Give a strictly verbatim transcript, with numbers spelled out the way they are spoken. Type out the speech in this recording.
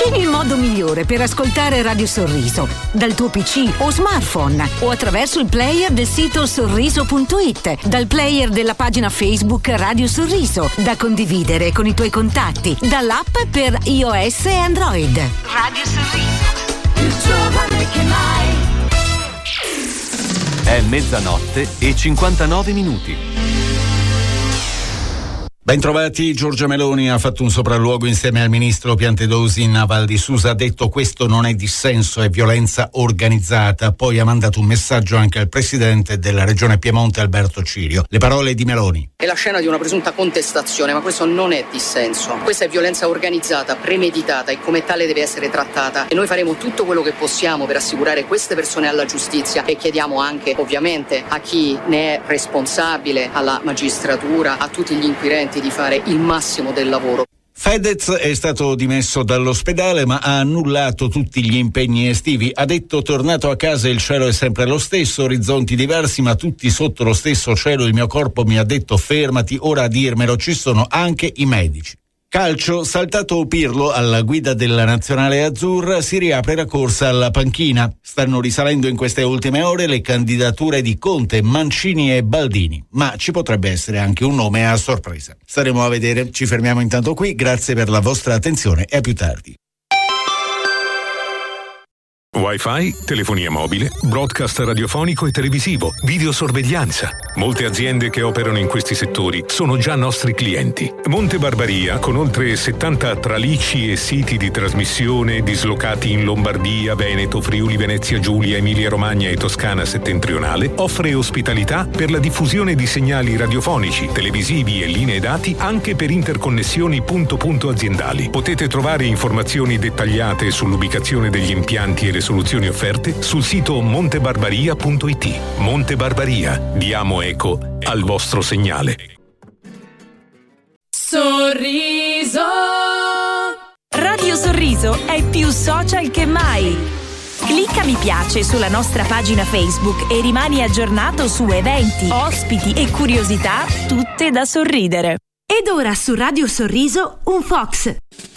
Scegli il modo migliore per ascoltare Radio Sorriso dal tuo P C o smartphone o attraverso il player del sito sorriso punto it, dal player della pagina Facebook Radio Sorriso, da condividere con i tuoi contatti, dall'app per iOS e Android. Radio Sorriso, il giovane che mai. È mezzanotte e cinquantanove minuti. Bentrovati. Giorgia Meloni ha fatto un sopralluogo insieme al ministro Piantedosi a Val di Susa. Ha detto: questo non è dissenso, è violenza organizzata. Poi ha mandato un messaggio anche al presidente della regione Piemonte Alberto Cirio. Le parole di Meloni: è la scena di una presunta contestazione, ma questo non è dissenso. Questa è violenza organizzata, premeditata, e come tale deve essere trattata. E noi faremo tutto quello che possiamo per assicurare queste persone alla giustizia, e chiediamo anche ovviamente a chi ne è responsabile, alla magistratura, a tutti gli inquirenti, di fare il massimo del lavoro. Fedez è stato dimesso dall'ospedale, ma ha annullato tutti gli impegni estivi. Ha detto: tornato a casa il cielo è sempre lo stesso, orizzonti diversi ma tutti sotto lo stesso cielo. Il mio corpo mi ha detto fermati, ora a dirmelo ci sono anche i medici. Calcio, saltato Pirlo alla guida della nazionale azzurra, si riapre la corsa alla panchina. Stanno risalendo in queste ultime ore le candidature di Conte, Mancini e Baldini, ma ci potrebbe essere anche un nome a sorpresa. Staremo a vedere. Ci fermiamo intanto qui, grazie per la vostra attenzione e a più tardi. Wi-Fi, telefonia mobile, broadcast radiofonico e televisivo, videosorveglianza. Molte aziende che operano in questi settori sono già nostri clienti. Monte Barbaria, con oltre settanta tralicci e siti di trasmissione dislocati in Lombardia, Veneto, Friuli, Venezia Giulia, Emilia Romagna e Toscana settentrionale, offre ospitalità per la diffusione di segnali radiofonici, televisivi e linee dati anche per interconnessioni punto-punto aziendali. Potete trovare informazioni dettagliate sull'ubicazione degli impianti e le soluzioni offerte sul sito montebarbaria punto it. Monte Barbaria, diamo eco al vostro segnale. Sorriso. Radio Sorriso è più social che mai. Clicca mi piace sulla nostra pagina Facebook e rimani aggiornato su eventi, ospiti e curiosità tutte da sorridere. Ed ora su Radio Sorriso un Fox.